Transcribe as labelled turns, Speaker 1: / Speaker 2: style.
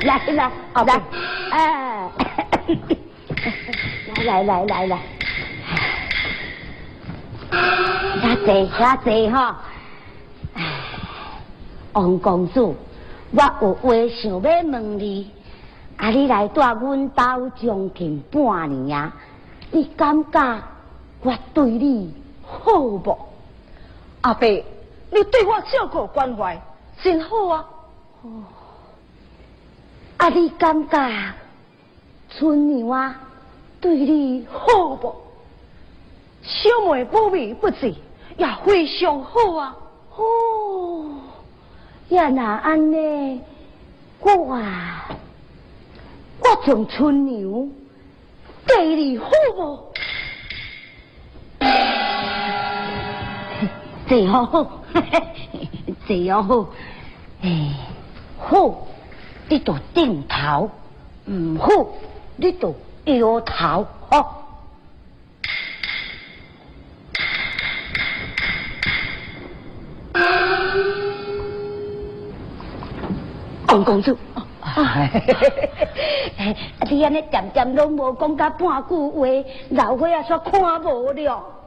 Speaker 1: 来，哎，来，遐坐哈。王公主，我有话想要问你，你来带阮家将近半年啊，你感觉我对你好无？
Speaker 2: 阿伯，你对我照顾关怀真好啊！
Speaker 1: 你感觉春娘啊对你好无？
Speaker 2: 小妹不微不至，也非常好啊！
Speaker 1: 也那安尼，我将春娘对你好无？这好，这好，好，你就点头；唔好，你就摇头，吼。王公主，你安尼渐渐拢无讲甲半句话，老伙仔煞看无了。